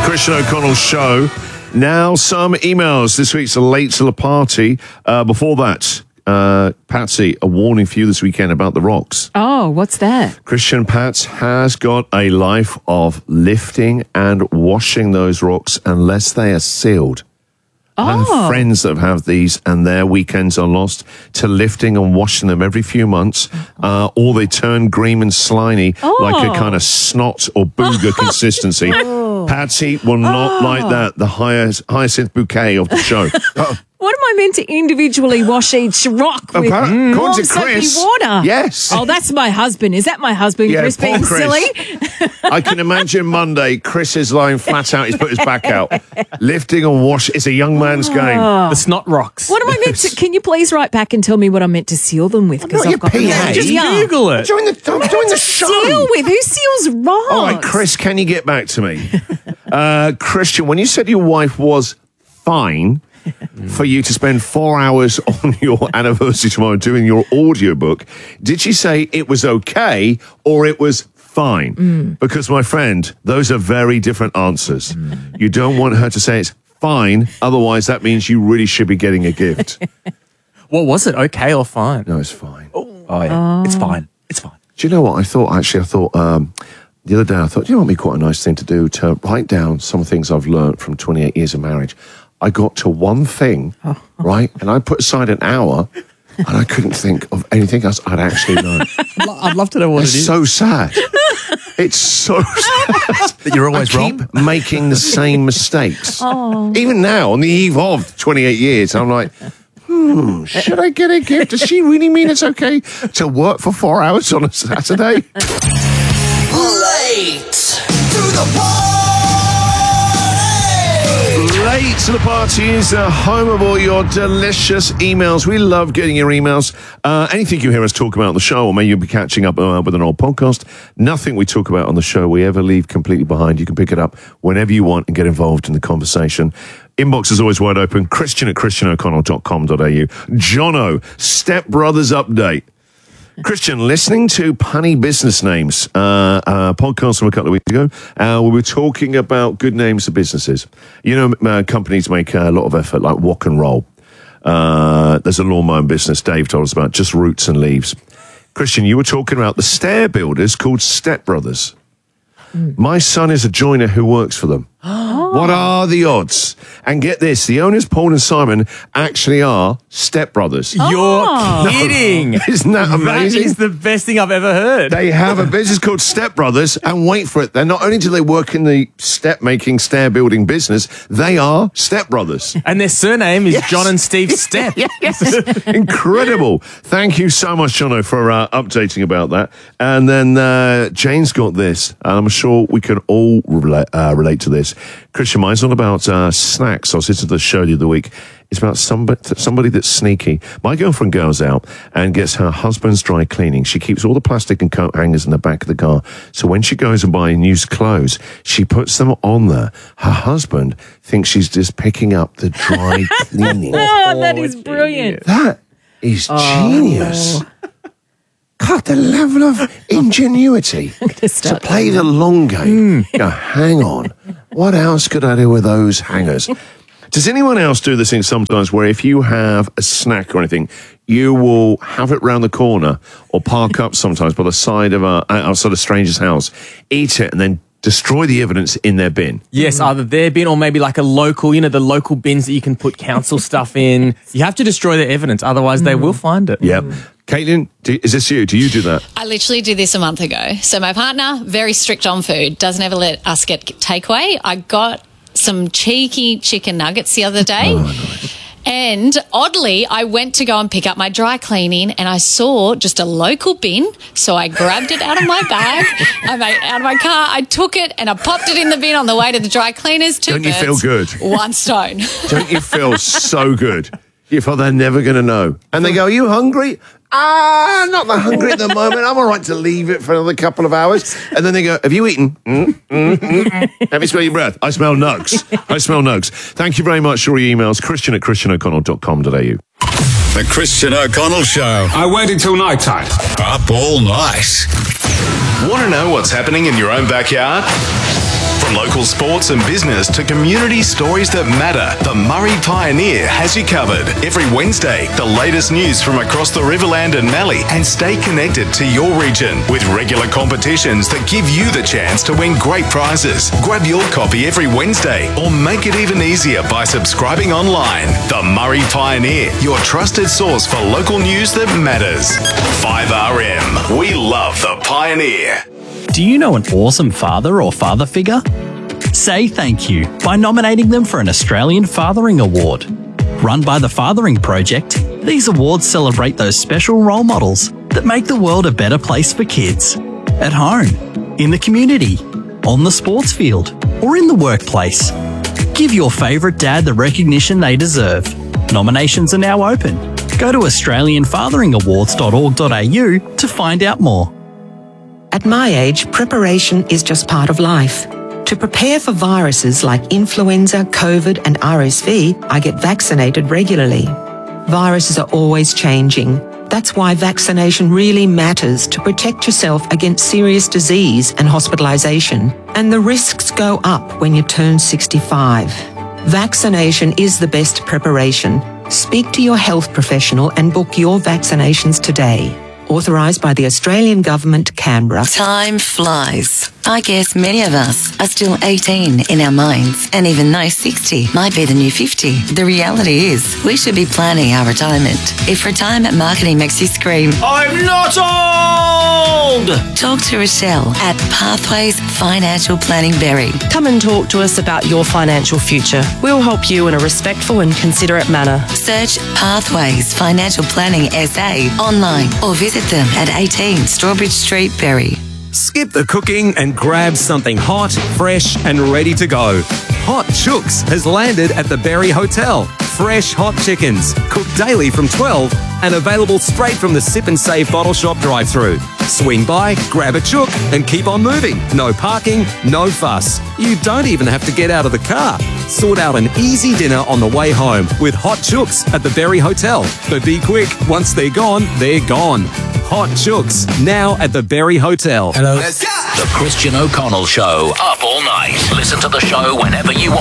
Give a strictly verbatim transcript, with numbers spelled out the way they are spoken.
Christian O'Connell Show. Now some emails. This week's late to the party. Uh, before that, uh, Patsy, a warning for you this weekend about the rocks. Oh, what's that? Christian Pats has got a life of lifting and washing those rocks unless they are sealed. Oh. I have friends that have these and their weekends are lost to lifting and washing them every few months, uh, or they turn green and slimy Oh. like a kind of snot or booger consistency. Patsy will not Oh. like that, the hyacinth, hyacinth bouquet of the show. Uh, What am I meant to individually wash each rock with Apparently, warm according to soapy Chris, water? yes. Oh, that's my husband. Is that my husband, Yeah, Chris, poor being Chris. silly? I can imagine Monday, Chris is lying flat out, he's put his back out. Lifting and wash, it's a young man's game. Oh. The snot rocks. What am I meant to... Can you please write back and tell me what I'm meant to seal them with? Because not I've your got P A. Just Just Google I'm it. doing the, I'm doing the show. seal with? Who seals rocks? All right, Chris, can you get back to me? uh, Christian, when you said your wife was fine for you to spend four hours on your anniversary tomorrow doing your audiobook, did she say it was okay or it was fine? Mm. Because, my friend, those are very different answers. Mm. You don't want her to say it's fine, otherwise that means you really should be getting a gift. What was it? Okay or fine? No, it's fine. Oh, yeah. It's fine. It's fine. Do you know what I thought? Actually, I thought um, the other day, I thought, you know what would be quite a nice thing to do, to write down some things I've learned from twenty-eight years of marriage. I got to one thing, right? And I put aside an hour and I couldn't think of anything else I'd actually learned. I'd love to know what It's it is. so sad. It's so sad. That you're always I keep wrong. making the same mistakes. Even now, on the eve of twenty-eight years, I'm like, hmm, should I get a gift? Does she really mean it's okay to work for four hours on a Saturday? Late to the party. Late to the party is the home of all your delicious emails. We love getting your emails. Uh, anything you hear us talk about on the show, or maybe you'll be catching up uh, with an old podcast, nothing we talk about on the show we ever leave completely behind. You can pick it up whenever you want and get involved in the conversation. Inbox is always wide open. Christian at christian o'connell dot com dot a u. Jono, Step Brothers update. Christian, listening to Punny Business Names, uh, uh, podcast from a couple of weeks ago, uh, we were talking about good names for businesses. You know, uh, companies make a lot of effort, like Walk and Roll. Uh, there's a lawn mowing business Dave told us about, just roots and leaves. Christian, you were talking about the stair builders called Step Brothers. Mm. My son is a joiner who works for them. What are the odds? And get this, the owners, Paul and Simon, actually are stepbrothers. You're kidding. Isn't that amazing? That is the best thing I've ever heard. They have a business called Step Brothers, and wait for it. They're not only do they work in the step-making, stair-building business, they are Step Brothers. And their surname is Yes. John and Steve Step. Yes. Incredible. Thank you so much, Jono, for uh, updating about that. And then uh, Jane's got this, and I'm sure we can all relate, uh, relate to this. Christian, mine's not about uh, snacks. I was listening to the show the other week. It's about somebody, somebody that's sneaky. My girlfriend goes out and gets her husband's dry cleaning. She keeps all the plastic and coat hangers in the back of the car. So when she goes and buys used clothes, she puts them on there. Her husband thinks she's just picking up the dry cleaning. Oh, that is brilliant. That is genius. God, the level of ingenuity to start play the long game. Go, hang on. What else could I do with those hangers? Does anyone else do this thing sometimes where if you have a snack or anything, you will have it round the corner or park up sometimes by the side of a outside a stranger's house, eat it, and then destroy the evidence in their bin? Yes, either their bin or maybe like a local, you know, the local bins that you can put council stuff in. You have to destroy the evidence, otherwise they will find it. Yep. Caitlin, do, is this you? Do you do that? I literally did this a month ago. So my partner, very strict on food, doesn't ever let us get takeaway. I got some cheeky chicken nuggets the other day. Oh, nice. And oddly, I went to go and pick up my dry cleaning and I saw just a local bin. So I grabbed it out of my bag, I made, out of my car. I took it and I popped it in the bin on the way to the dry cleaners. Two Don't you birds, feel good? One stone. Don't you feel so good? You feel they're never going to know. And they go, are you hungry? Ah, not that hungry at the moment. I'm all right to leave it for another couple of hours. And then they go, have you eaten? Mm, mm, mm. Have you smelled your breath? I smell nugs. I smell nugs. Thank you very much for your emails. Christian at christian o'connell dot com dot a u. The Christian O'Connell Show. I waited till night time. Up all night. Want to know what's happening in your own backyard? From local sports and business to community stories that matter, the Murray Pioneer has you covered. Every Wednesday, the latest news from across the Riverland and Mallee, and stay connected to your region with regular competitions that give you the chance to win great prizes. Grab your copy every Wednesday or make it even easier by subscribing online. The Murray Pioneer, your trusted source for local news that matters. five R M, we love the Pioneer. Do you know an awesome father or father figure? Say thank you by nominating them for an Australian Fathering Award. Run by the Fathering Project, these awards celebrate those special role models that make the world a better place for kids. At home, in the community, on the sports field, or in the workplace. Give your favourite dad the recognition they deserve. Nominations are now open. Go to australian fathering awards dot org dot a u to find out more. At my age, preparation is just part of life. To prepare for viruses like influenza, COVID and R S V, I get vaccinated regularly. Viruses are always changing. That's why vaccination really matters to protect yourself against serious disease and hospitalisation. And the risks go up when you turn sixty-five. Vaccination is the best preparation. Speak to your health professional and book your vaccinations today. Authorised by the Australian Government, Canberra. Time flies. I guess many of us are still eighteen in our minds, and even though sixty might be the new fifty, the reality is we should be planning our retirement. If retirement marketing makes you scream, I'm not old! Talk to Rochelle at Pathways Financial Planning Berry. Come and talk to us about your financial future. We'll help you in a respectful and considerate manner. Search Pathways Financial Planning S A online or visit them at eighteen Strawbridge Street, Berry. Skip the cooking and grab something hot, fresh and ready to go. Hot Chooks has landed at the Berry Hotel. Fresh hot chickens, cooked daily from twelve and available straight from the Sip and Save bottle shop drive-through. Swing by, grab a chook and keep on moving. No parking, no fuss. You don't even have to get out of the car. Sort out an easy dinner on the way home with Hot Chooks at the Berry Hotel. But be quick, once they're gone, they're gone. Hot Chooks, now at the Berry Hotel. Hello. The Christian O'Connell Show. Up all night. Listen to the show whenever you want.